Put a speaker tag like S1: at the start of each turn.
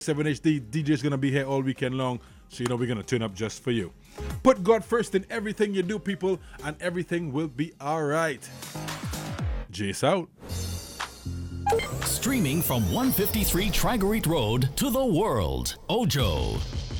S1: 7HD DJ is going to be here all weekend long, so you know we're going to turn up just for you. Put God first in everything you do, people, and everything will be all right. Jace out.
S2: Streaming from 153 Tragarit Road to the world, Ojo.